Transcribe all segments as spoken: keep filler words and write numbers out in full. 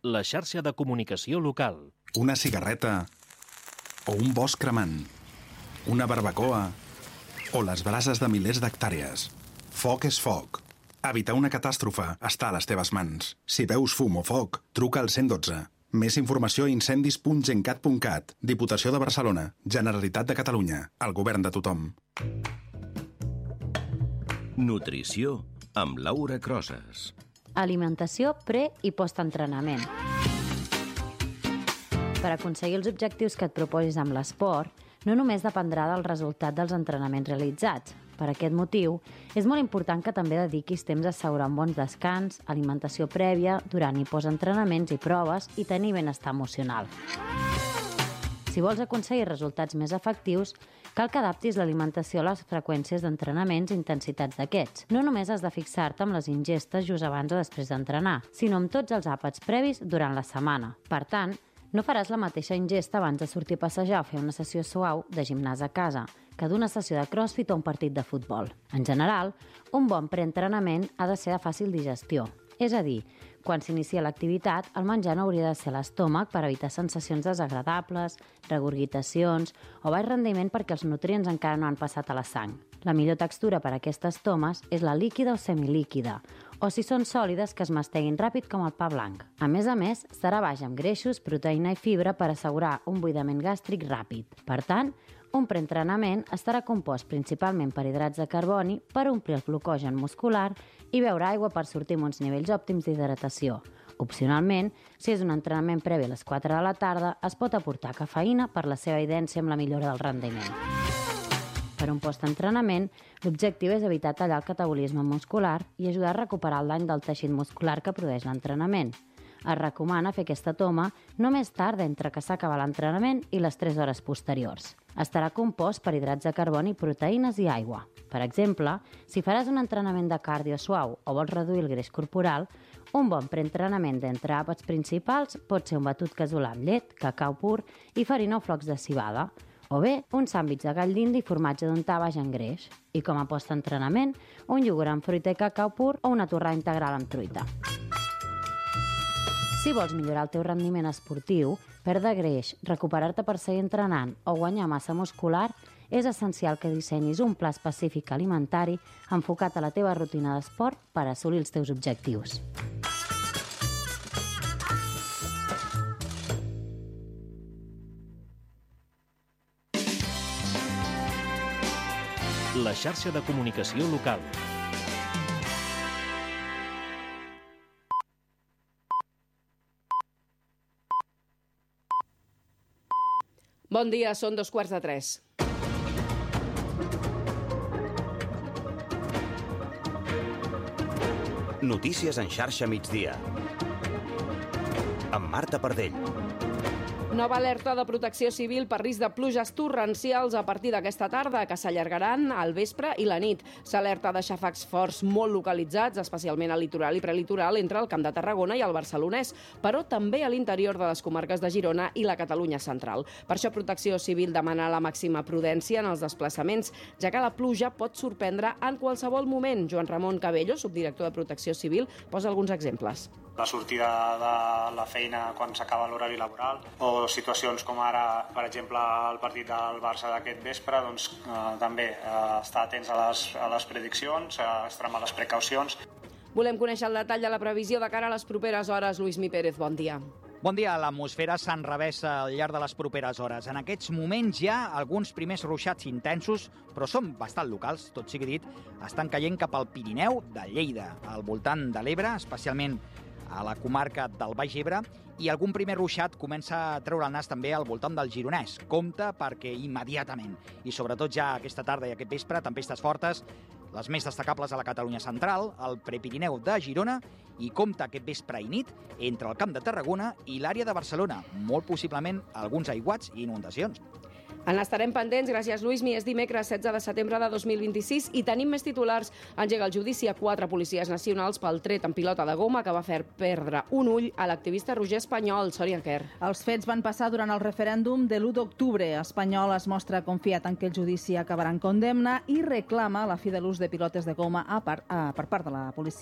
la xarxa de comunicació local. Una cigarreta o un bosc cremant, una barbacoa o les brases de milers d'hectàrees. Foc és foc. Evitar una catàstrofe està a les teves mans. Si veus fum o foc, truca al cent i dotze. Més informació a incendis punt gencat punt cat. Diputació de Barcelona. Generalitat de Catalunya. El govern de tothom. Nutrició amb Laura Crosas. Alimentació pre- i postentrenament. Per aconseguir els objectius que et proposis amb l'esport, no només dependrà del resultat dels entrenaments realitzats. Per aquest motiu, és molt important que també dediquis temps a assegurar un bon descans, alimentació prèvia, durant i postentrenaments i proves i tenir benestar emocional. Si vols aconseguir resultats més efectius, cal que adaptis l'alimentació a les freqüències d'entrenaments i intensitats d'aquests. No només has de fixar-te amb les ingestes just abans o després d'entrenar, sinó amb tots els àpats previs durant la setmana. Per tant, no faràs la mateixa ingesta abans de sortir a passejar o fer una sessió suau de gimnàs a casa que d'una sessió de crossfit o un partit de futbol. En general, un bon preentrenament ha de ser de fàcil digestió. És a dir, quan s'inicia l'activitat, el menjar no hauria de ser a l'estómac per evitar sensacions desagradables, regurgitacions o baix rendiment perquè els nutrients encara no han passat a la sang. La millor textura per a aquestes tomes és la líquida o semilíquida, o si són sòlides que es masteguin ràpid com el pa blanc. A més a més, serà baix en greixos, proteïna i fibra per assegurar un buidament gàstric ràpid. Per tant, un preentrenament estarà compost principalment per hidrats de carboni per omplir el glucogen muscular i beure aigua per sortir amb uns nivells òptims d'hidratació. Opcionalment, si és un entrenament previ a les quatre de la tarda, es pot aportar cafeïna per la seva idència amb la millora del rendiment. Per un postentrenament, l'objectiu és evitar tallar el catabolisme muscular i ajudar a recuperar el dany del teixit muscular que produeix l'entrenament. Es recomana fer aquesta toma no més tard entre que s'acaba l'entrenament i les tres hores posteriors. Estarà compost per hidrats de carboni, proteïnes i aigua. Per exemple, si faràs un entrenament de cardio suau o vols reduir el greix corporal, un bon preentrenament d'entre àpats principals pot ser un batut casolà amb llet, cacau pur i farina o flocs de civada, o bé un sàndwich de gall d'indi i formatge d'untar baix en greix. I com a postentrenament, un iogurt amb fruita i cacau pur o una torrada integral amb truita. Si vols millorar el teu rendiment esportiu, perdre greix, recuperar-te per seguir entrenant o guanyar massa muscular, és essencial que dissenyis un pla específic alimentari enfocat a la teva rutina d'esport per assolir els teus objectius. La xarxa de comunicació local. Bon dia, són dos quarts de tres. Notícies en xarxa migdia. Amb Marta Pardell. Nova alerta de protecció civil per risc de pluges torrencials a partir d'aquesta tarda, que s'allargaran al vespre i la nit. S'alerta de xàfecs forts molt localitzats, especialment al litoral i prelitoral, entre el Camp de Tarragona i el Barcelonès, però també a l'interior de les comarques de Girona i la Catalunya central. Per això Protecció Civil demana la màxima prudència en els desplaçaments, ja que la pluja pot sorprendre en qualsevol moment. Joan Ramon Cabello, subdirector de Protecció Civil, posa alguns exemples. La sortida de la feina quan s'acaba l'horari laboral, o situacions com ara, per exemple, el partit del Barça d'aquest vespre, doncs eh, també eh, estar atents a les, a les prediccions, a extremar les precaucions. Volem conèixer el detall de la previsió de cara a les properes hores. Lluís Mi Pérez, bon dia. Bon dia. L'atmosfera s'enrevessa al llarg de les properes hores. En aquests moments hi ha alguns primers ruixats intensos, però són bastant locals, tot sigui dit. Estan caient cap al Pirineu de Lleida, al voltant de l'Ebre, especialment a la comarca del Baix Ebre, i algun primer ruixat comença a treure el nas també al voltant del Gironès. Compte perquè immediatament, i sobretot ja aquesta tarda i aquest vespre, tempestes fortes, les més destacables a la Catalunya central, el Prepirineu de Girona, i compte aquest vespre i nit entre el Camp de Tarragona i l'àrea de Barcelona, molt possiblement alguns aiguats i inundacions. En estarem pendents. Gràcies, Lluís Mi. És dimecres setze de setembre de dos mil vint-i-sis i tenim més titulars. Engega el judici a quatre policies nacionals pel tret en pilota de goma que va fer perdre un ull a l'activista Roger Espanyol. Sònia Quer. Els fets van passar durant el referèndum de l'u d'octubre. Espanyol es mostra confiat en que el judici acabarà en condemna i reclama la fi de l'ús de pilotes de goma a part, a, per part de la policia.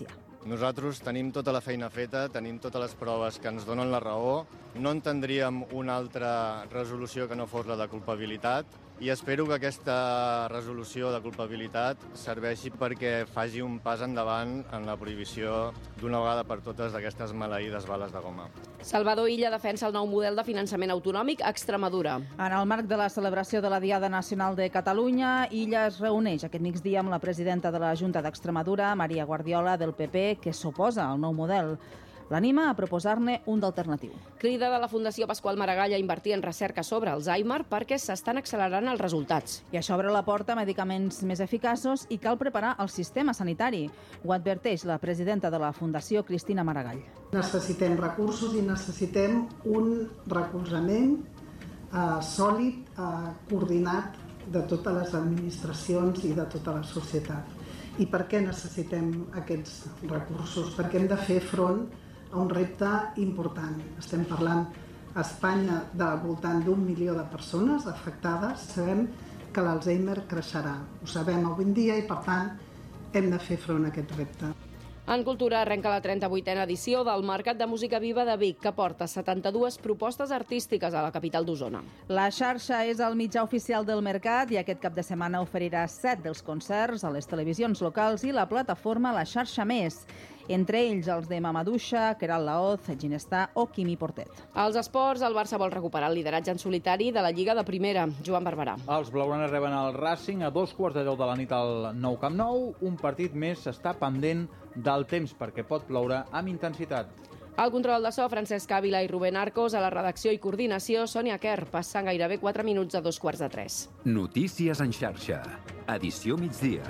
Nosaltres tenim tota la feina feta, tenim totes les proves que ens donen la raó, no entendríem una altra resolució que no fos la de culpabilitat i espero que aquesta resolució de culpabilitat serveixi perquè faci un pas endavant en la prohibició d'una vegada per totes d'aquestes maleïdes bales de goma. Salvador Illa defensa el nou model de finançament autonòmic a Extremadura. En el marc de la celebració de la Diada Nacional de Catalunya, Illa es reuneix aquest migdia amb la presidenta de la Junta d'Extremadura, Maria Guardiola, del P P, que s'oposa al nou model. L'anima a proposar-ne un d'alternatiu. Crida de la Fundació Pasqual Maragall a invertir en recerca sobre Alzheimer perquè s'estan accelerant els resultats. I això obre la porta a medicaments més eficaços i cal preparar el sistema sanitari. Ho adverteix la presidenta de la Fundació, Cristina Maragall. Necessitem recursos i necessitem un recolzament eh, sòlid, eh, coordinat de totes les administracions i de tota la societat. I per què necessitem aquests recursos? Perquè hem de fer front a un repte important. Estem parlant a Espanya del voltant d'un milió de persones afectades. Sabem que l'Alzheimer creixerà. Ho sabem avui en dia i, per tant, hem de fer front a aquest repte. En cultura arrenca la trenta-vuitena edició del Mercat de Música Viva de Vic, que porta setanta-dues propostes artístiques a la capital d'Osona. La xarxa és el mitjà oficial del mercat i aquest cap de setmana oferirà set dels concerts a les televisions locals i la plataforma La Xarxa Més. Entre ells els de Mamadouxa, Queralt Laoz, Ginestar o Quimi Portet. Als esports, el Barça vol recuperar el lideratge en solitari de la Lliga de Primera. Joan Barberà. Els blaugranes reben el Racing a dos quarts de deu de la nit al Nou Camp Nou. Un partit més està pendent del temps perquè pot ploure amb intensitat. Al control de so, Francesc Ávila i Rubén Arcos. A la redacció i coordinació, Sònia Kerr. Passen gairebé quatre minuts a dos quarts de tres. Notícies en xarxa. Edició migdia.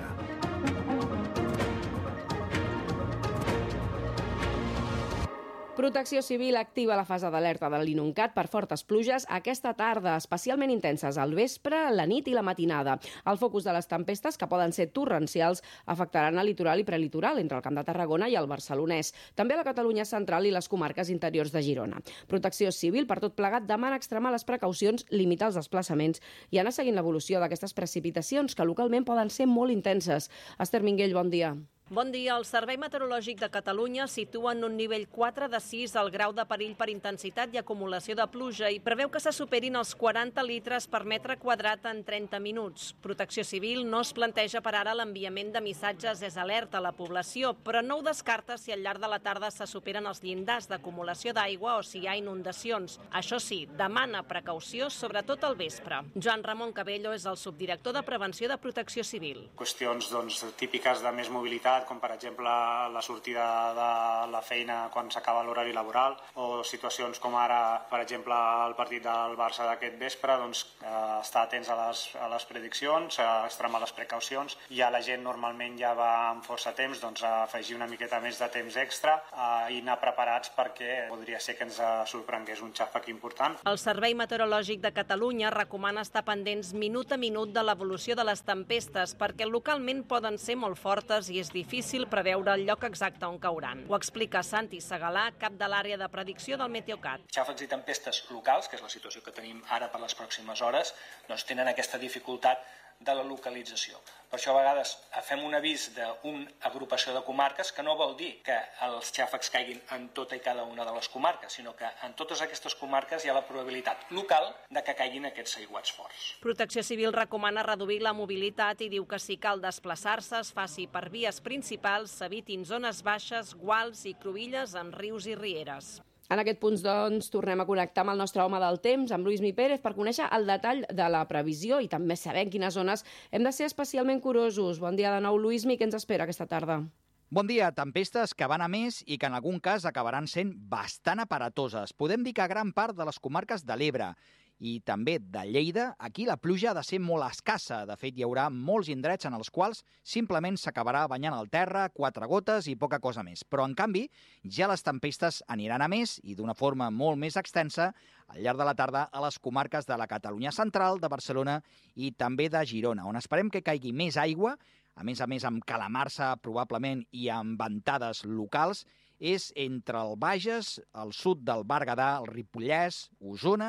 Protecció Civil activa la fase d'alerta de l'Inuncat per fortes pluges aquesta tarda, especialment intenses al vespre, la nit i la matinada. El focus de les tempestes, que poden ser torrencials, afectaran el litoral i prelitoral entre el Camp de Tarragona i el Barcelonès, també a la Catalunya central i les comarques interiors de Girona. Protecció Civil, per tot plegat, demana extremar les precaucions, limitar els desplaçaments i anar seguint l'evolució d'aquestes precipitacions, que localment poden ser molt intenses. Esther Minguell, bon dia. Bon dia. El Servei Meteorològic de Catalunya situa en un nivell quatre de sis el grau de perill per intensitat i acumulació de pluja i preveu que se superin els quaranta litres per metre quadrat en trenta minuts. Protecció Civil no es planteja per ara l'enviament de missatges és alerta a la població, però no ho descarta si al llarg de la tarda se superen els llindars d'acumulació d'aigua o si hi ha inundacions. Això sí, demana precaució, sobretot al vespre. Joan Ramon Cabello és el subdirector de Prevenció de Protecció Civil. Qüestions doncs, típiques de més mobilitat, com per exemple la sortida de la feina quan s'acaba l'horari laboral o situacions com ara, per exemple, el partit del Barça d'aquest vespre, doncs, eh, estar atents a les, a les prediccions, a extremar les precaucions. Ja la gent normalment ja va amb força temps, doncs afegir una miqueta més de temps extra eh, i anar preparats perquè podria ser que ens sorprengués un xàfec important. El Servei Meteorològic de Catalunya recomana estar pendents minut a minut de l'evolució de les tempestes perquè localment poden ser molt fortes i és difícil difícil preveure el lloc exacte on cauran. Ho explica Santi Segalà, cap de l'àrea de predicció del Meteocat. Xàfecs i tempestes locals, que és la situació que tenim ara per les pròximes hores, doncs tenen aquesta dificultat de la localització. Per això a vegades fem un avís d'una agrupació de comarques que no vol dir que els xàfecs caiguin en tota i cada una de les comarques, sinó que en totes aquestes comarques hi ha la probabilitat local de que caiguin aquests aiguats forts. Protecció Civil recomana reduir la mobilitat i diu que si cal desplaçar-se es faci per vies principals, s'evitin zones baixes, guals i cruïlles en rius i rieres. En aquest punt, doncs, tornem a connectar amb el nostre home del temps, amb Lluís Mi Pérez, per conèixer el detall de la previsió i també saber en quines zones hem de ser especialment curosos. Bon dia de nou, Lluís Mi, què ens espera aquesta tarda? Bon dia. Tempestes que van a més i que en algun cas acabaran sent bastant aparatoses. Podem dir que a gran part de les comarques de l'Ebre i també de Lleida, aquí la pluja ha de ser molt escassa. De fet, hi haurà molts indrets en els quals simplement s'acabarà banyant el terra, quatre gotes i poca cosa més. Però, en canvi, ja les tempestes aniran a més i d'una forma molt més extensa al llarg de la tarda a les comarques de la Catalunya central, de Barcelona i també de Girona, on esperem que caigui més aigua, a més a més amb calamarsa probablement i amb ventades locals, és entre el Bages, el sud del Berguedà, el Ripollès, Osona,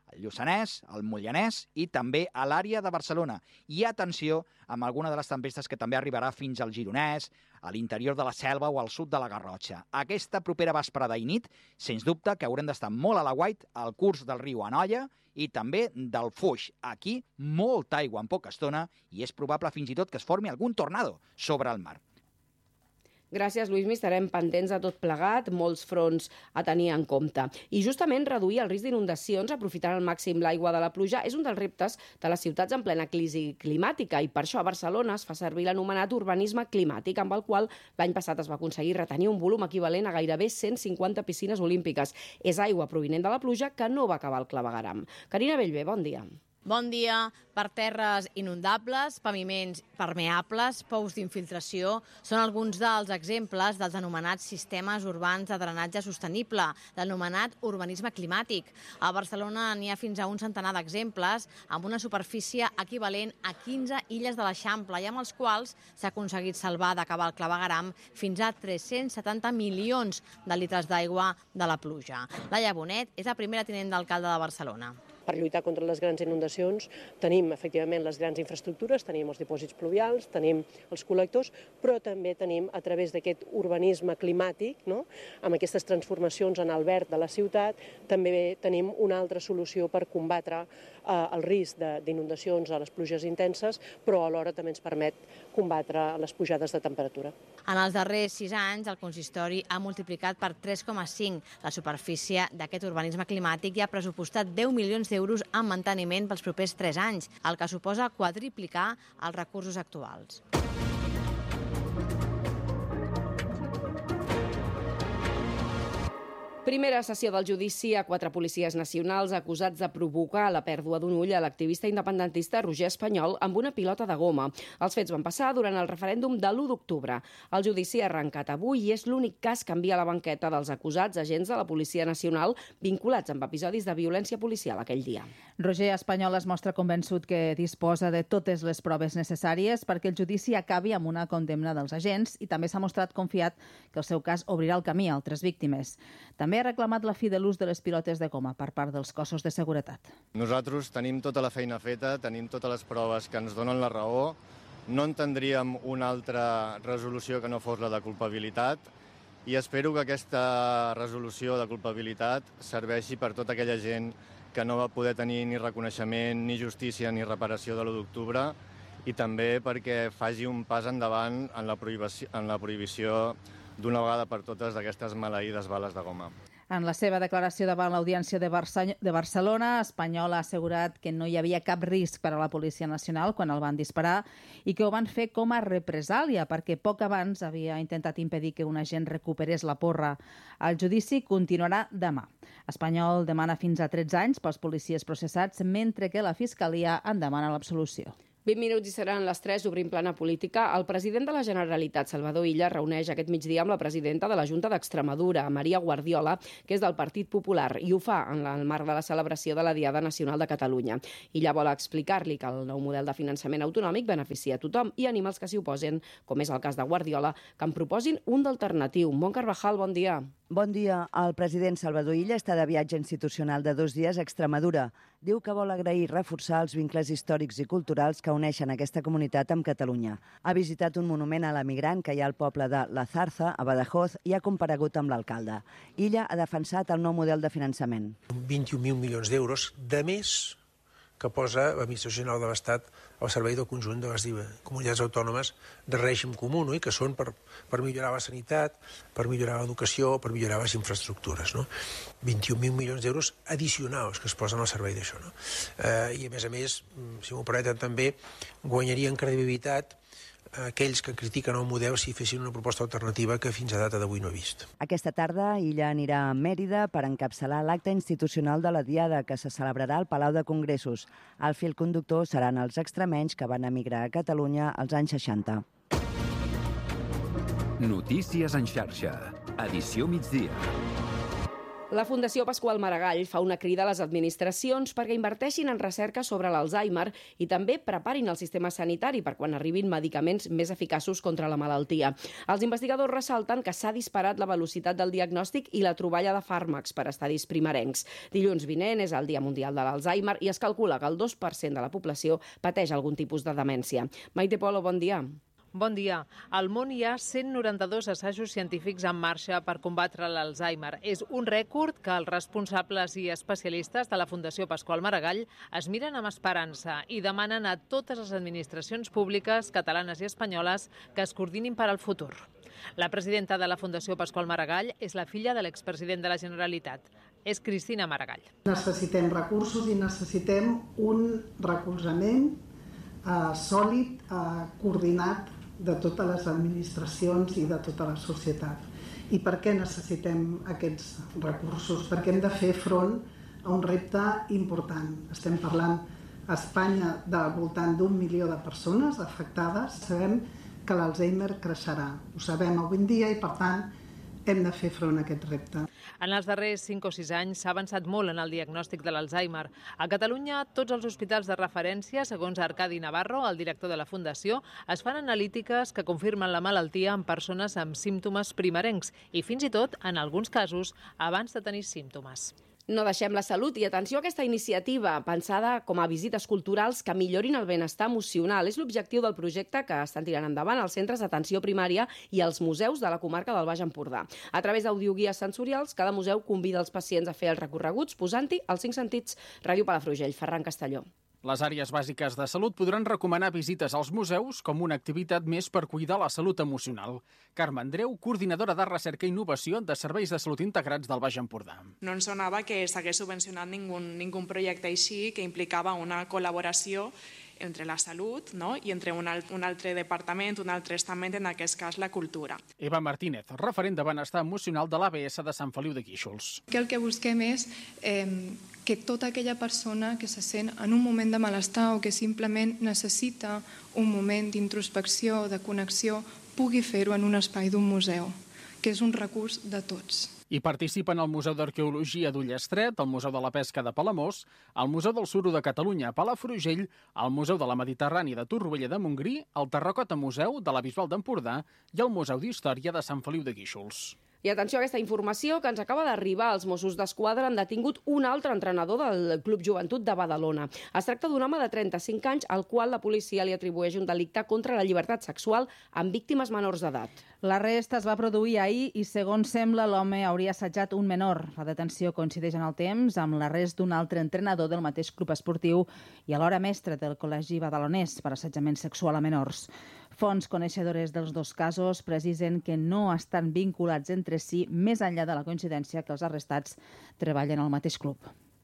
el Lluçanès, el Moianès i també a l'àrea de Barcelona. I atenció amb alguna de les tempestes que també arribarà fins al Gironès, a l'interior de la Selva o al sud de la Garrotxa. Aquesta propera vesprada i nit, sens dubte que haurem d'estar molt a l'aguait al curs del riu Anoia i també del Foix. Aquí, molta aigua en poca estona i és probable fins i tot que es formi algun tornado sobre el mar. Gràcies, Lluís. Estarem pendents de tot plegat, molts fronts a tenir en compte. I justament reduir el risc d'inundacions aprofitant al màxim l'aigua de la pluja és un dels reptes de les ciutats en plena crisi climàtica i per això a Barcelona es fa servir l'anomenat urbanisme climàtic, amb el qual l'any passat es va aconseguir retenir un volum equivalent a gairebé cent cinquanta piscines olímpiques. És aigua provinent de la pluja que no va acabar al clavegueram. Carina Bellver, bon dia. Bon dia. Per terres inundables, paviments permeables, pous d'infiltració, són alguns dels exemples dels anomenats sistemes urbans de drenatge sostenible, l'anomenat urbanisme climàtic. A Barcelona n'hi ha fins a un centenar d'exemples, amb una superfície equivalent a quinze illes de l'Eixample i amb els quals s'ha aconseguit salvar d'acabar el clavegueram fins a tres-cents setanta milions de litres d'aigua de la pluja. Laia Bonet és la primera tinent d'alcalde de Barcelona. Per lluitar contra les grans inundacions tenim, efectivament, les grans infraestructures, tenim els dipòsits pluvials, tenim els col·lectors, però també tenim, a través d'aquest urbanisme climàtic, no? Amb aquestes transformacions en el verd de la ciutat, també tenim una altra solució per combatre eh, el risc d'inundacions a les pluges intenses, però alhora també ens permet combatre les pujades de temperatura. En els darrers sis anys, el consistori ha multiplicat per tres coma cinc la superfície d'aquest urbanisme climàtic i ha pressupostat deu milions d'euros euros en manteniment pels propers tres anys, el que suposa quadriplicar els recursos actuals. Primera sessió del judici a quatre policies nacionals acusats de provocar la pèrdua d'un ull a l'activista independentista Roger Espanyol amb una pilota de goma. Els fets van passar durant el referèndum de l'u d'octubre. El judici ha arrencat avui i és l'únic cas que envia a la banqueta dels acusats agents de la Policia Nacional vinculats amb episodis de violència policial aquell dia. Roger Espanyol es mostra convençut que disposa de totes les proves necessàries perquè el judici acabi amb una condemna dels agents i també s'ha mostrat confiat que el seu cas obrirà el camí a altres víctimes. També ha reclamat la fi de l'ús de les pilotes de goma per part dels cossos de seguretat. Nosaltres tenim tota la feina feta, tenim totes les proves que ens donen la raó, no entendríem una altra resolució que no fos la de culpabilitat i espero que aquesta resolució de culpabilitat serveixi per tota aquella gent que no va poder tenir ni reconeixement, ni justícia, ni reparació de l'u d'octubre i també perquè faci un pas endavant en la prohibició, en la prohibició d'una vegada per totes d'aquestes maleïdes bales de goma. En la seva declaració davant l'Audiència de, Barça de Barcelona, Espanyol ha assegurat que no hi havia cap risc per a la Policia Nacional quan el van disparar i que ho van fer com a represàlia perquè poc abans havia intentat impedir que un agent recuperés la porra. El judici continuarà demà. Espanyol demana fins a tretze anys pels policies processats, mentre que la Fiscalia en demana l'absolució. vint minuts i seran les tres, obrim plana política. El president de la Generalitat, Salvador Illa, reuneix aquest migdia amb la presidenta de la Junta d'Extremadura, Maria Guardiola, que és del Partit Popular, i ho fa en el marc de la celebració de la Diada Nacional de Catalunya. Illa vol explicar-li que el nou model de finançament autonòmic beneficia a tothom i anima els que s'hi oposen, com és el cas de Guardiola, que en proposin un d'alternatiu. Bon Carvajal, bon dia. Bon dia. El president Salvador Illa està de viatge institucional de dos dies a Extremadura. Diu que vol agrair i reforçar els vincles històrics i culturals que uneixen aquesta comunitat amb Catalunya. Ha visitat un monument a l'emigrant que hi ha al poble de La Zarza, a Badajoz, i ha comparegut amb l'alcalde. Illa ha defensat el nou model de finançament. vint-i-un mil milions d'euros de més que posa l'Administració General de l'Estat al servei del conjunt de les comunitats autònomes de règim comú, no? I que són per, per millorar la sanitat, per millorar l'educació, per millorar les infraestructures. No? vint-i-un mil milions d'euros addicionals que es posen al servei d'això. No? Eh, I a més a més, si m'ho permeten també, guanyarien credibilitat aquells que critiquen el model si fessin una proposta alternativa que fins a data d'avui no he vist. Aquesta tarda Illa anirà a Mèrida per encapçalar l'acte institucional de la Diada que se celebrarà al Palau de Congressos. El fil conductor seran els extremenys que van emigrar a Catalunya als anys seixanta. Notícies en xarxa. Edició migdia. La Fundació Pasqual Maragall fa una crida a les administracions perquè inverteixin en recerca sobre l'Alzheimer i també preparin el sistema sanitari per quan arribin medicaments més eficaços contra la malaltia. Els investigadors ressalten que s'ha disparat la velocitat del diagnòstic i la troballa de fàrmacs per estadis primerencs. Dilluns vinent és el Dia Mundial de l'Alzheimer i es calcula que el dos per cent de la població pateix algun tipus de demència. Maite Polo, bon dia. Bon dia. Al món hi ha cent noranta-dos assajos científics en marxa per combatre l'Alzheimer. És un rècord que els responsables i especialistes de la Fundació Pasqual Maragall es miren amb esperança i demanen a totes les administracions públiques catalanes i espanyoles que es coordinin per al futur. La presidenta de la Fundació Pasqual Maragall és la filla de l'expresident de la Generalitat. És Cristina Maragall. Necessitem recursos i necessitem un recolzament eh, sòlid, eh, coordinat de totes les administracions i de tota la societat. I per què necessitem aquests recursos? Perquè hem de fer front a un repte important. Estem parlant a Espanya del voltant d'un milió de persones afectades. Sabem que l'Alzheimer creixerà. Ho sabem avui en dia i, per tant, hem de fer front a aquest repte. En els darrers cinc o sis anys s'ha avançat molt en el diagnòstic de l'Alzheimer. A Catalunya, tots els hospitals de referència, segons Arcadi Navarro, el director de la Fundació, es fan analítiques que confirmen la malaltia en persones amb símptomes primerencs i fins i tot, en alguns casos, abans de tenir símptomes. No deixem la salut i atenció a aquesta iniciativa pensada com a visites culturals que millorin el benestar emocional. És l'objectiu del projecte que estan tirant endavant els centres d'atenció primària i els museus de la comarca del Baix Empordà. A través d'audioguies sensorials, cada museu convida els pacients a fer els recorreguts posant-hi els cinc sentits. Ràdio Palafrugell, Ferran Castelló. Les àrees bàsiques de salut podran recomanar visites als museus com una activitat més per cuidar la salut emocional. Carme Andreu, coordinadora de recerca i innovació de Serveis de Salut Integrats del Baix Empordà. No ens sonava que s'hagués subvencionat ningú, ningú projecte així que implicava una col·laboració entre la salut, no? I entre un, alt, un altre departament, un altre estament, en aquest cas la cultura. Eva Martínez, referent de benestar emocional de l'A B S de Sant Feliu de Guíxols. Que el que busquem és eh, que tota aquella persona que se sent en un moment de malestar o que simplement necessita un moment d'introspecció o de connexió pugui fer-ho en un espai d'un museu, que és un recurs de tots. Hi participen el Museu d'Arqueologia d'Ullestret, el Museu de la Pesca de Palamós, el Museu del Suro de Catalunya a Palafrugell, el Museu de la Mediterrània de Torroella de Montgrí, el Terracota Museu de la Bisbal d'Empordà i el Museu d'Història de Sant Feliu de Guíxols. I atenció a aquesta informació que ens acaba d'arribar. Els Mossos d'Esquadra han detingut un altre entrenador del Club Joventut de Badalona. Es tracta d'un home de trenta-cinc anys al qual la policia li atribueix un delicte contra la llibertat sexual amb víctimes menors d'edat. L'arrest es va produir ahir i, segons sembla, l'home hauria assetjat un menor. La detenció coincideix en el temps amb l'arrest d'un altre entrenador del mateix club esportiu i alhora mestre del Col·legi Badalonès per assetjament sexual a menors. Fonts coneixedores dels dos casos precisen que no estan vinculats entre si més enllà de la coincidència que els arrestats treballen al mateix club.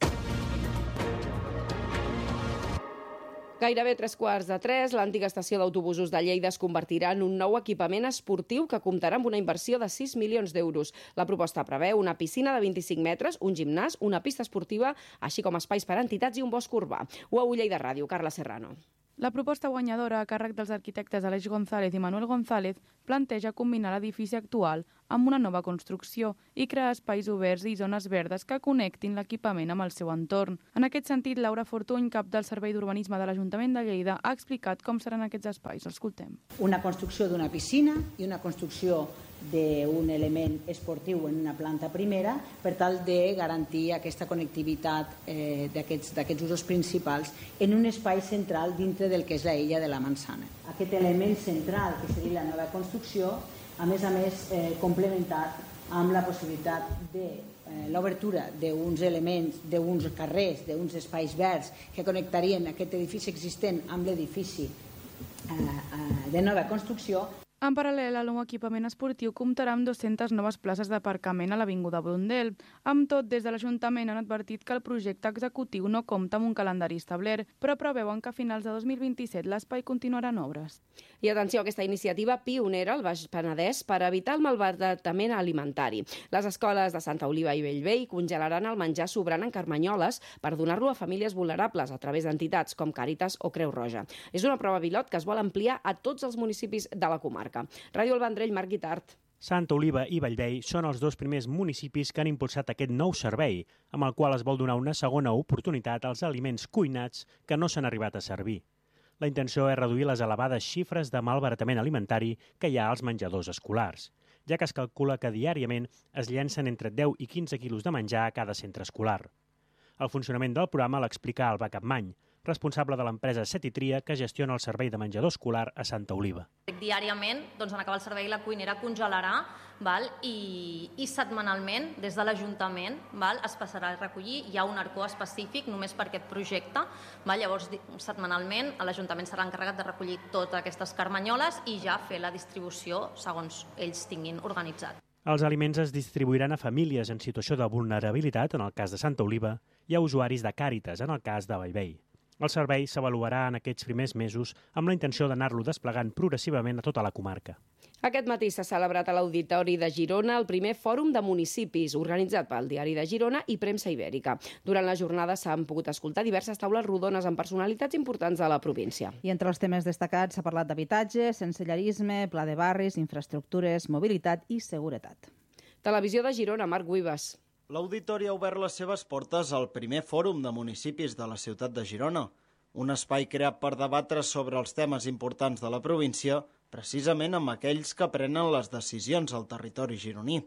Gairebé tres quarts de tres, l'antiga estació d'autobusos de Lleida es convertirà en un nou equipament esportiu que comptarà amb una inversió de sis milions d'euros. La proposta preveu una piscina de vint-i-cinc metres, un gimnàs, una pista esportiva, així com espais per a entitats i un bosc urbà. U A U Lleida Ràdio, Carla Serrano. La proposta guanyadora a càrrec dels arquitectes Aleix González i Manuel González planteja combinar l'edifici actual amb una nova construcció i crear espais oberts i zones verdes que connectin l'equipament amb el seu entorn. En aquest sentit, Laura Fortuny, cap del Servei d'Urbanisme de l'Ajuntament de Lleida, ha explicat com seran aquests espais. Escoltem. Una construcció d'una piscina i una construcció d'un element esportiu en una planta primera per tal de garantir aquesta connectivitat eh, d'aquests usos principals en un espai central dintre del que és la illa de la Mansana. Aquest element central, que seria la nova construcció, a més a més eh, complementat amb la possibilitat de eh, l'obertura d'uns elements, d'uns carrers, d'uns espais verds que connectarien aquest edifici existent amb l'edifici eh, eh, de nova construcció. En paral·lel, el nou equipament esportiu comptarà amb dues-centes noves places d'aparcament a l'Avinguda Brundel. Amb tot, des de l'Ajuntament han advertit que el projecte executiu no compta amb un calendari establert, però preveuen que a finals de dos mil vint-i-set l'espai continuarà en obres. I atenció a aquesta iniciativa pionera al Baix Penedès per evitar el malbaratament alimentari. Les escoles de Santa Oliva i Bellvei congelaran el menjar sobrant en carmanyoles per donar-lo a famílies vulnerables a través d'entitats com Càritas o Creu Roja. És una prova pilot que es vol ampliar a tots els municipis de la comarca. Ràdio El Vendrell, Marc Guitart. Santa Oliva i Bellvei són els dos primers municipis que han impulsat aquest nou servei, amb el qual es vol donar una segona oportunitat als aliments cuinats que no s'han arribat a servir. La intenció és reduir les elevades xifres de malbaratament alimentari que hi ha als menjadors escolars, ja que es calcula que diàriament es llencen entre deu i quinze quilos de menjar a cada centre escolar. El funcionament del programa l'explica Alba Capmany, responsable de l'empresa Setitria, que gestiona el servei de menjador escolar a Santa Oliva. Diàriament, doncs, en acabar el servei, la cuinera congelarà, val? I, i setmanalment, des de l'Ajuntament, val? Es passarà a recollir. Hi ha un arcó específic només per aquest projecte. Val? Llavors, setmanalment, l'Ajuntament serà encarregat de recollir totes aquestes carmanyoles i ja fer la distribució segons ells tinguin organitzat. Els aliments es distribuiran a famílies en situació de vulnerabilitat, en el cas de Santa Oliva, i a usuaris de Càritas, en el cas de Bellvei. El servei s'avaluarà en aquests primers mesos amb la intenció d'anar-lo desplegant progressivament a tota la comarca. Aquest matí s'ha celebrat a l'Auditori de Girona el primer fòrum de municipis, organitzat pel Diari de Girona i Premsa Ibèrica. Durant la jornada s'han pogut escoltar diverses taules rodones amb personalitats importants de la província. I entre els temes destacats s'ha parlat d'habitatge, sensellarisme, pla de barris, infraestructures, mobilitat i seguretat. Televisió de Girona, Marc Guibas. L'Auditori ha obert les seves portes al primer fòrum de municipis de la ciutat de Girona, un espai creat per debatre sobre els temes importants de la província, precisament amb aquells que prenen les decisions al territori gironí.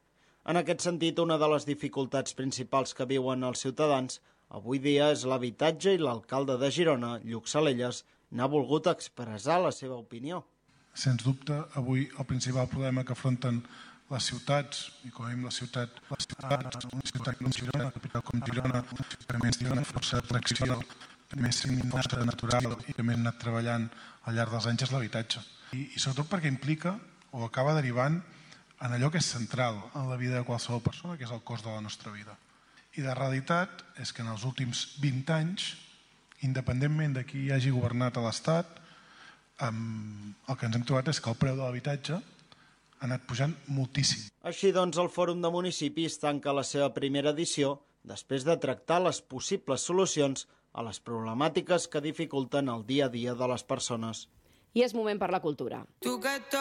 En aquest sentit, una de les dificultats principals que viuen els ciutadans avui dia és l'habitatge i l'alcalde de Girona, Lluc Salelles, n'ha volgut expressar la seva opinió. Sens dubte, avui el principal problema que afronten les ciutats, i com a mínim la ciutat, les ciutats, una ciutat com Girona, una capital com Girona, que més té una força d'atracció, que més té una força natural i que més ha anat treballant al llarg dels anys és l'habitatge. I, I sobretot perquè implica o acaba derivant en allò que és central en la vida de qualsevol persona, que és el cost de la nostra vida. I la realitat és que en els últims vint anys, independentment de qui hagi governat a l'Estat, el que ens hem trobat és que el preu de l'habitatge ha anat pujant moltíssim. Així doncs, el Fòrum de Municipis tanca la seva primera edició després de tractar les possibles solucions a les problemàtiques que dificulten el dia a dia de les persones. I és moment per la cultura.